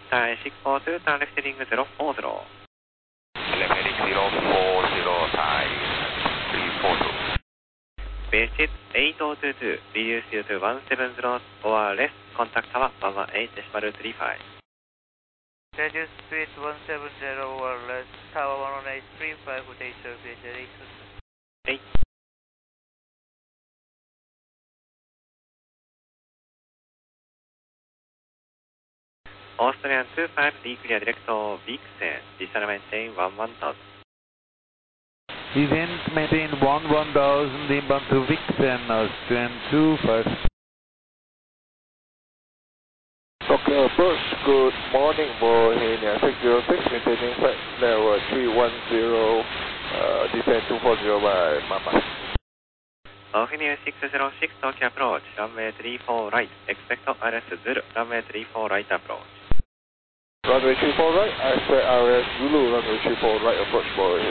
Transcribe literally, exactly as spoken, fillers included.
Thai six four two, turn left heading zero four zero. Left heading zero four zero, Thai three four two. Base eight zero two two, reduce you to one seven zero or less, contact tower one one eight decimal three five. Reduce speed one seven zero or less, tower one one eight three five, good day sir, base eight two two. eight. Australian two five, declear direct to Vixen, descend maintain one one thousand. Descent maintain one one thousand, inbound to Vixen, Australian two five. Okay, approach, good morning, Bohemia six zero six, maintaining flight level three one zero, uh, descend two four zero by Mama. Bohemia six zero six, Tokyo approach, runway three four right, expect R S Zulu, runway three four right approach. Runway three four right, I expect R S Zulu, runway three four right approach, Bohemia.